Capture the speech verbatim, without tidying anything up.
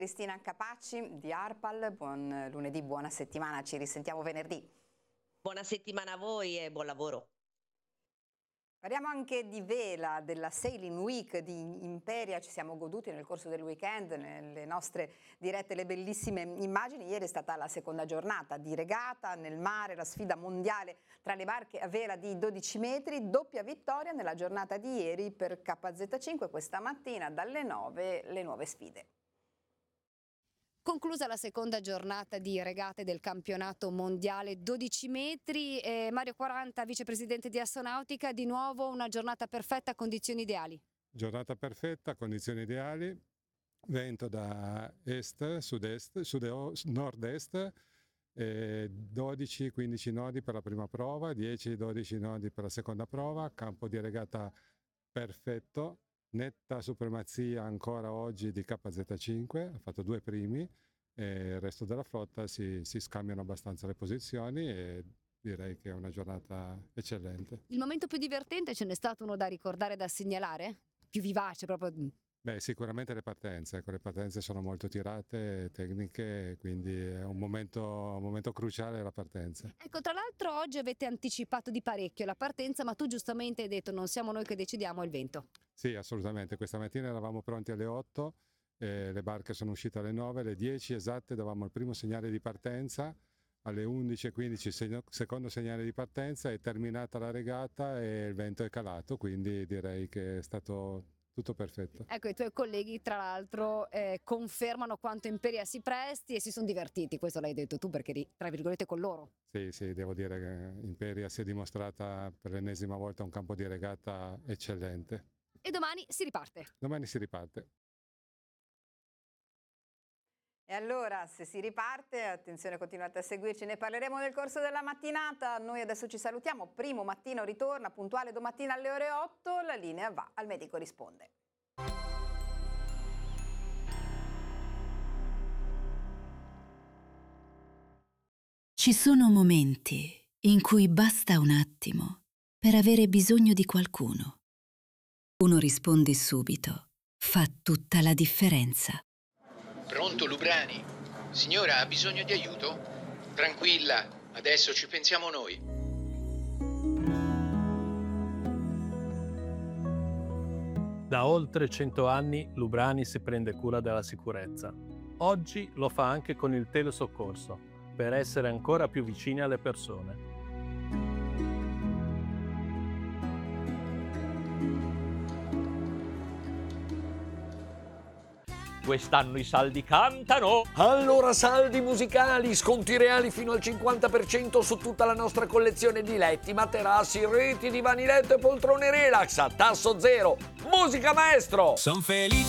Cristina Capaci di Arpal, buon lunedì, buona settimana, ci risentiamo venerdì. Buona settimana a voi e buon lavoro. Parliamo anche di vela, della Sailing Week di Imperia, ci siamo goduti nel corso del weekend, nelle nostre dirette, le bellissime immagini. Ieri è stata la seconda giornata di regata nel mare, la sfida mondiale tra le barche a vela di dodici metri, doppia vittoria nella giornata di ieri per K Z cinque, questa mattina dalle nove le nuove sfide. Conclusa la seconda giornata di regate del campionato mondiale dodici metri, eh, Mario Quaranta, vicepresidente di Astonautica, di nuovo una giornata perfetta, condizioni ideali. Giornata perfetta, condizioni ideali, vento da est, sud-est, sud- nord-est, eh, dodici quindici nodi per la prima prova, dieci dodici nodi per la seconda prova, campo di regata perfetto. Netta supremazia ancora oggi di K Z cinque, ha fatto due primi e il resto della flotta si, si scambiano abbastanza le posizioni e direi che è una giornata eccellente. Il momento più divertente ce n'è stato uno da ricordare, da segnalare? Più vivace proprio? Beh, sicuramente le partenze, ecco, le partenze sono molto tirate, tecniche, quindi è un momento, un momento cruciale la partenza. Ecco, tra l'altro oggi avete anticipato di parecchio la partenza, ma tu giustamente hai detto non siamo noi che decidiamo, è il vento. Sì, assolutamente, questa mattina eravamo pronti alle otto, eh, le barche sono uscite alle nove, alle dieci esatte davamo il primo segnale di partenza, alle undici e quindici segno, secondo segnale di partenza, è terminata la regata e il vento è calato, quindi direi che è stato tutto perfetto. Ecco, i tuoi colleghi tra l'altro eh, confermano quanto Imperia si presti e si sono divertiti, questo l'hai detto tu perché eri tra virgolette con loro. Sì, sì, devo dire che Imperia si è dimostrata per l'ennesima volta un campo di regata eccellente. E domani si riparte. Domani si riparte. E allora, se si riparte, attenzione, continuate a seguirci, ne parleremo nel corso della mattinata. Noi adesso ci salutiamo, Primo Mattino ritorna puntuale domattina alle ore otto, la linea va al Medico Risponde. Ci sono momenti in cui basta un attimo per avere bisogno di qualcuno. Uno risponde subito, fa tutta la differenza. Pronto, Lubrani? Signora, ha bisogno di aiuto? Tranquilla, adesso ci pensiamo noi. Da oltre cento anni Lubrani si prende cura della sicurezza. Oggi lo fa anche con il telesoccorso, per essere ancora più vicini alle persone. Quest'anno i saldi cantano! Allora saldi musicali, sconti reali fino al cinquanta per cento su tutta la nostra collezione di letti, materassi, reti, divani letto e poltrone relax a tasso zero. Musica maestro! Son felice